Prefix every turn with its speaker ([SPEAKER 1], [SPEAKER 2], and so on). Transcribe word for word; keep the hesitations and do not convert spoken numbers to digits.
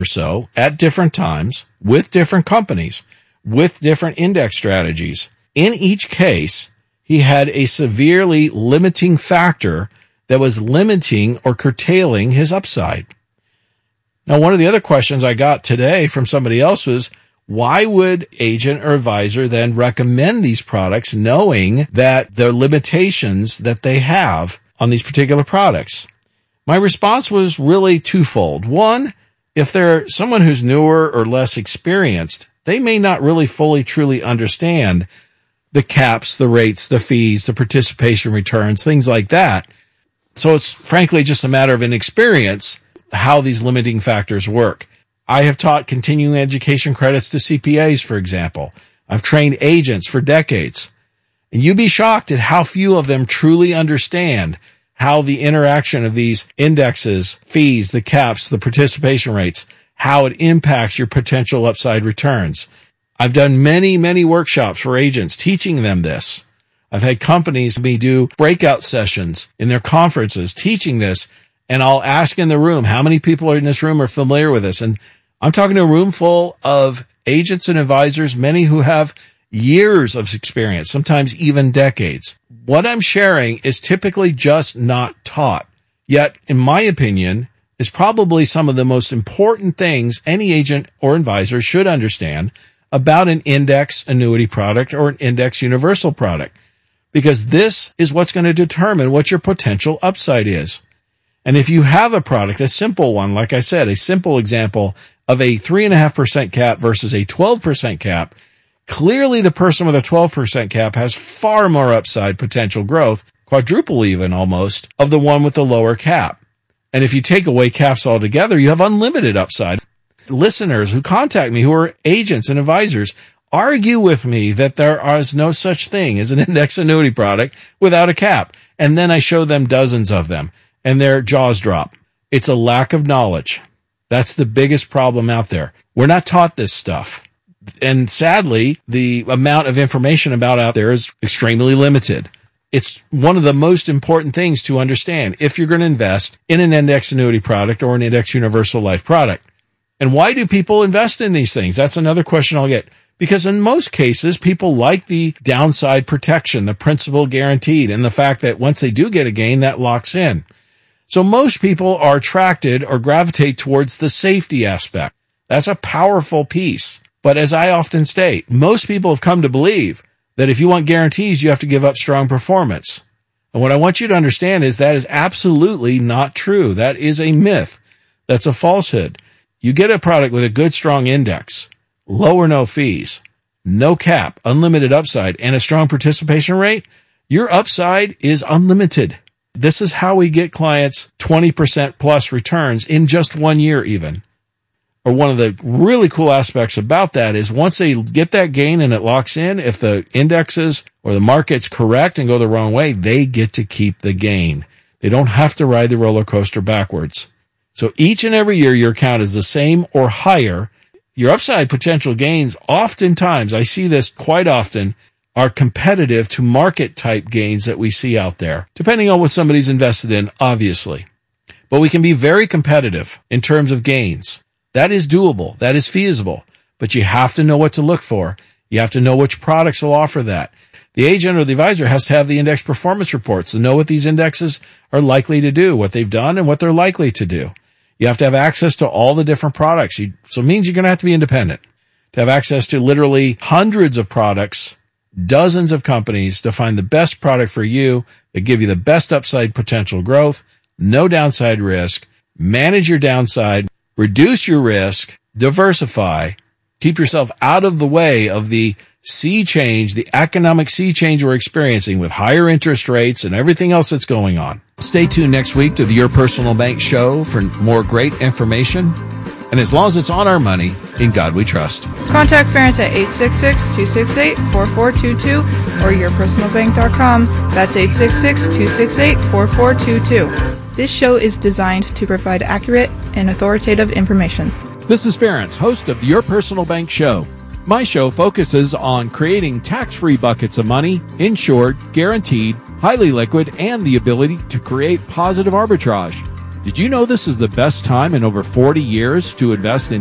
[SPEAKER 1] so at different times with different companies, with different index strategies. In each case, he had a severely limiting factor that was limiting or curtailing his upside. Now, one of the other questions I got today from somebody else was, why would agent or advisor then recommend these products knowing that the limitations that they have on these particular products? My response was really twofold. One, if they're someone who's newer or less experienced, they may not really fully, truly understand the caps, the rates, the fees, the participation returns, things like that. So it's frankly just a matter of inexperience how these limiting factors work. I have taught continuing education credits to C P As, for example. I've trained agents for decades. And you'd be shocked at how few of them truly understand how the interaction of these indexes, fees, the caps, the participation rates, how it impacts your potential upside returns. I've done many, many workshops for agents teaching them this. I've had companies me do breakout sessions in their conferences teaching this, and I'll ask in the room, how many people are in this room are familiar with this? And I'm talking to a room full of agents and advisors, many who have years of experience, sometimes even decades. What I'm sharing is typically just not taught. Yet, in my opinion, is probably some of the most important things any agent or advisor should understand about an index annuity product or an index universal product, because this is what's going to determine what your potential upside is. And if you have a product, a simple one, like I said, a simple example of a three point five percent cap versus a twelve percent cap, clearly the person with a twelve percent cap has far more upside potential growth, quadruple even almost, of the one with the lower cap. And if you take away caps altogether, you have unlimited upside. Listeners who contact me who are agents and advisors argue with me that there is no such thing as an index annuity product without a cap. And then I show them dozens of them and their jaws drop. It's a lack of knowledge. That's the biggest problem out there. We're not taught this stuff. And sadly, the amount of information about out there is extremely limited. It's one of the most important things to understand if you're going to invest in an index annuity product or an index universal life product. And why do people invest in these things? That's another question I'll get. Because in most cases, people like the downside protection, the principal guaranteed, and the fact that once they do get a gain, that locks in. So most people are attracted or gravitate towards the safety aspect. That's a powerful piece. But as I often state, most people have come to believe that if you want guarantees, you have to give up strong performance. And what I want you to understand is that is absolutely not true. That is a myth. That's a falsehood. You get a product with a good, strong index, low or no fees, no cap, unlimited upside, and a strong participation rate, your upside is unlimited. This is how we get clients twenty percent plus returns in just one year even. Or one of the really cool aspects about that is once they get that gain and it locks in, if the indexes or the market's correct and go the wrong way, they get to keep the gain. They don't have to ride the roller coaster backwards. So each and every year your account is the same or higher. Your upside potential gains, oftentimes, I see this quite often, are competitive to market type gains that we see out there, depending on what somebody's invested in, obviously. But we can be very competitive in terms of gains. That is doable. That is feasible. But you have to know what to look for. You have to know which products will offer that. The agent or the advisor has to have the index performance reports to know what these indexes are likely to do, what they've done, and what they're likely to do. You have to have access to all the different products. You, so it means you're going to have to be independent. To have access to literally hundreds of products, dozens of companies to find the best product for you that give you the best upside potential growth, no downside risk, manage your downside, reduce your risk, diversify, keep yourself out of the way of the sea change, the economic sea change we're experiencing with higher interest rates and everything else that's going on. Stay tuned next week to the Your Personal Bank Show for more great information. And as long as it's on our money, in God we trust.
[SPEAKER 2] Contact Ference at eight six six, two six eight, four four two two or your personal bank dot com. That's eight six six, two six eight, four four two two. This show is designed to provide accurate and authoritative information.
[SPEAKER 1] This is Ference, host of the Your Personal Bank Show. My show focuses on creating tax-free buckets of money, insured, guaranteed, highly liquid, and the ability to create positive arbitrage. Did you know this is the best time in over forty years to invest in